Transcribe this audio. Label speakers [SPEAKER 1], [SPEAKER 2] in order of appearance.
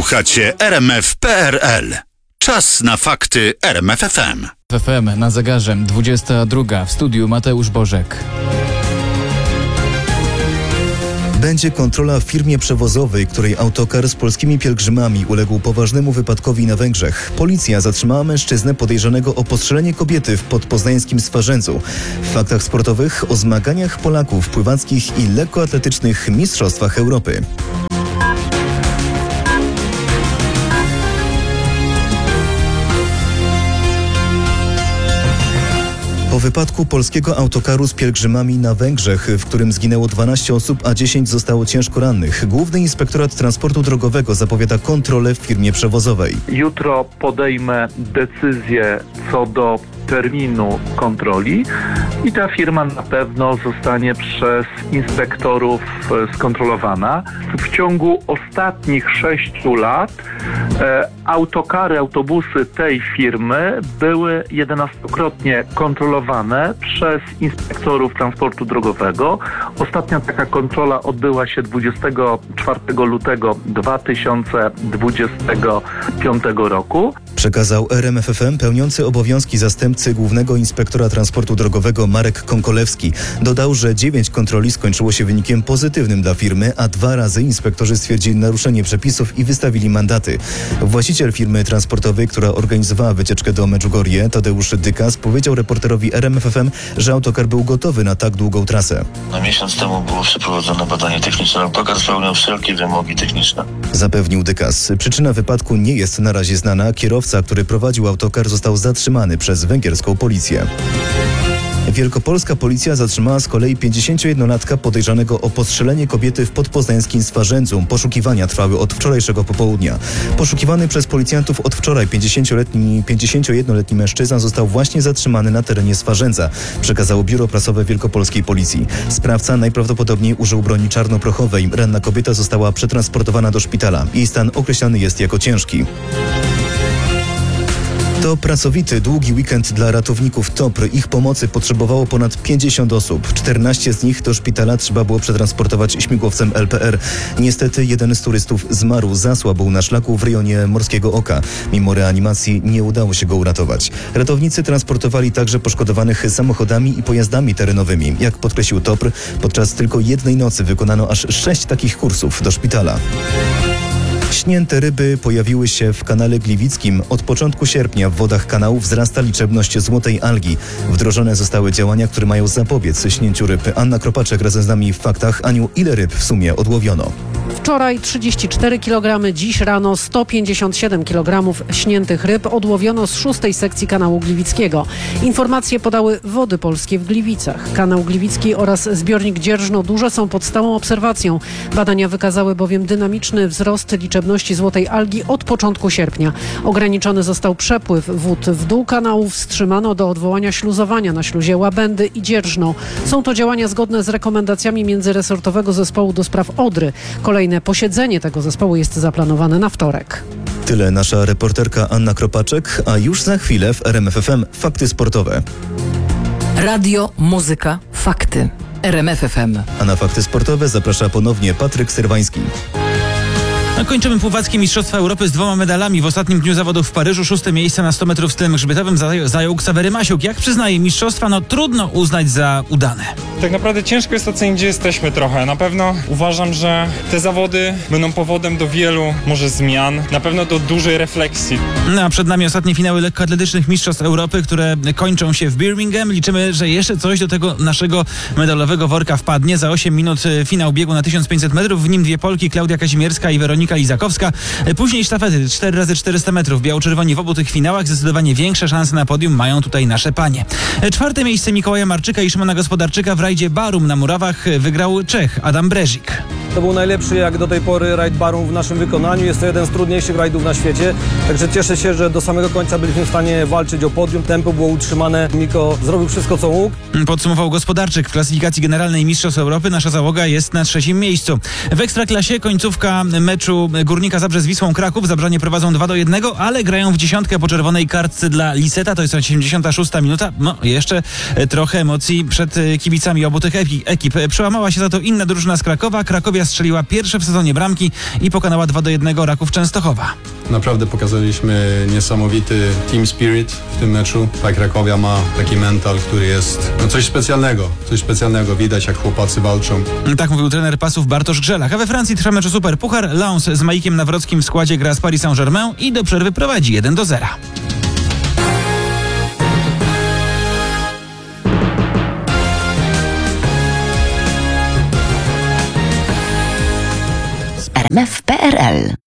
[SPEAKER 1] Słuchacie RMF.pl. Czas na fakty RMF FM.
[SPEAKER 2] FM na zegarze 22. W studiu Mateusz Bożek.
[SPEAKER 3] Będzie kontrola w firmie przewozowej, której autokar z polskimi pielgrzymami uległ poważnemu wypadkowi na Węgrzech. Policja zatrzymała mężczyznę podejrzanego o postrzelenie kobiety w podpoznańskim Swarzędzu. W faktach sportowych o zmaganiach Polaków w pływackich i lekkoatletycznych mistrzostwach Europy. Po wypadku polskiego autokaru z pielgrzymami na Węgrzech, w którym zginęło 12 osób, a 10 zostało ciężko rannych, Główny Inspektorat Transportu Drogowego zapowiada kontrolę w firmie przewozowej.
[SPEAKER 4] Jutro podejmę decyzję co do terminu kontroli i ta firma na pewno zostanie przez inspektorów skontrolowana. W ciągu ostatnich 6 lat autokary, autobusy tej firmy były 11-krotnie kontrolowane przez inspektorów transportu drogowego. Ostatnia taka kontrola odbyła się 24 lutego 2025 roku.
[SPEAKER 3] Przekazał RMF FM pełniący obowiązki zastępcy Głównego Inspektora Transportu Drogowego Marek Konkolewski. Dodał, że 9 kontroli skończyło się wynikiem pozytywnym dla firmy, a 2 razy inspektorzy stwierdzili naruszenie przepisów i wystawili mandaty. Właściciel firmy transportowej, która organizowała wycieczkę do Medjugorje, Tadeusz Dykas, powiedział reporterowi RMF FM, że autokar był gotowy na tak długą trasę.
[SPEAKER 5] Miesiąc temu było przeprowadzone badanie techniczne. Autokar spełniał wszelkie wymogi techniczne.
[SPEAKER 3] Zapewnił Dykas. Przyczyna wypadku nie jest na razie znana. Kierowca, który prowadził autokar, został zatrzymany przez węgierską policję. Wielkopolska policja zatrzymała z kolei 51-latka podejrzanego o postrzelenie kobiety w podpoznańskim Swarzędzu. Poszukiwania trwały od wczorajszego popołudnia. Poszukiwany przez policjantów od wczoraj 51-letni mężczyzna został właśnie zatrzymany na terenie Swarzędza, przekazało Biuro Prasowe Wielkopolskiej Policji. Sprawca najprawdopodobniej użył broni czarnoprochowej. Ranna kobieta została przetransportowana do szpitala. Jej stan określany jest jako ciężki. To pracowity, długi weekend dla ratowników TOPR. Ich pomocy potrzebowało ponad 50 osób. 14 z nich do szpitala trzeba było przetransportować śmigłowcem LPR. Niestety jeden z turystów zmarł, zasłabł na szlaku w rejonie Morskiego Oka. Mimo reanimacji nie udało się go uratować. Ratownicy transportowali także poszkodowanych samochodami i pojazdami terenowymi. Jak podkreślił TOPR, podczas tylko jednej nocy wykonano aż 6 takich kursów do szpitala. Śnięte ryby pojawiły się w kanale Gliwickim. Od początku sierpnia w wodach kanału wzrasta liczebność złotej algi. Wdrożone zostały działania, które mają zapobiec śnięciu ryb. Anna Kropaczek razem z nami w faktach. Aniu, ile ryb w sumie odłowiono?
[SPEAKER 6] Wczoraj 34 kg, dziś rano 157 kg śniętych ryb odłowiono z 6. sekcji kanału Gliwickiego. Informacje podały Wody Polskie w Gliwicach. Kanał Gliwicki oraz zbiornik Dzierżno Duże są pod stałą obserwacją. Badania wykazały bowiem dynamiczny wzrost liczebności złotej algi od początku sierpnia. Ograniczony został przepływ wód w dół kanału, wstrzymano do odwołania śluzowania na śluzie Łabędy i Dzierżno. Są to działania zgodne z rekomendacjami Międzyresortowego Zespołu do Spraw Odry. Kolejne posiedzenie tego zespołu jest zaplanowane na wtorek.
[SPEAKER 3] Tyle nasza reporterka Anna Kropaczek, a już za chwilę w RMF FM fakty sportowe.
[SPEAKER 7] Radio, muzyka, fakty. RMF FM.
[SPEAKER 3] A na fakty sportowe zaprasza ponownie Patryk Serwański.
[SPEAKER 8] Kończymy pływackie Mistrzostwa Europy z 2 medalami. W ostatnim dniu zawodów w Paryżu 6. miejsce na 100 metrów stylem grzbietowym zajął Ksawery Masiuk. Jak przyznaje mistrzostwa, trudno uznać za udane.
[SPEAKER 9] Tak naprawdę ciężko jest ocenić, gdzie jesteśmy trochę. Na pewno uważam, że te zawody będą powodem do wielu może zmian, na pewno do dużej refleksji.
[SPEAKER 8] A przed nami ostatnie finały lekkoatletycznych Mistrzostw Europy, które kończą się w Birmingham. Liczymy, że jeszcze coś do tego naszego medalowego worka wpadnie. Za 8 minut finał biegu na 1500 metrów. W nim 2 Polki, Klaudia Kazimierska i Weronika Lizakowska. Później sztafety 4x400 metrów. Biało-czerwoni w obu tych finałach. Zdecydowanie większe szanse na podium mają tutaj nasze panie. 4. miejsce Mikołaja Marczyka i Szymona Gospodarczyka w rajdzie Barum na Murawach wygrał Czech Adam Brezik.
[SPEAKER 10] To był najlepszy jak do tej pory rajd Barum w naszym wykonaniu. Jest to jeden z trudniejszych rajdów na świecie. Także cieszę się, że do samego końca byliśmy w stanie walczyć o podium. Tempo było utrzymane. Miko zrobił wszystko, co mógł.
[SPEAKER 8] Podsumował Gospodarczyk. W klasyfikacji generalnej Mistrzostw Europy nasza załoga jest na 3. miejscu. W Ekstraklasie końcówka meczu meczu Górnika Zabrze z Wisłą Kraków. Zabrzanie prowadzą 2-1, ale grają w dziesiątkę po czerwonej kartce dla Liseta. To jest 76. minuta. No, jeszcze trochę emocji przed kibicami obu tych ekip. Przełamała się za to inna drużyna z Krakowa. Krakowia strzeliła pierwsze w sezonie bramki i pokonała 2-1 Raków Częstochowa.
[SPEAKER 11] Naprawdę pokazaliśmy niesamowity team spirit w tym meczu. Tak, Krakowia ma taki mental, który jest coś specjalnego. Widać, jak chłopacy walczą.
[SPEAKER 8] Tak mówił trener Pasów Bartosz Grzelach. A we Francji trwa mecz o Superpuchar. Lens z Majkiem Nawrockim w składzie gra z Paris Saint-Germain i do przerwy prowadzi 1-0.
[SPEAKER 12] RMF PRL.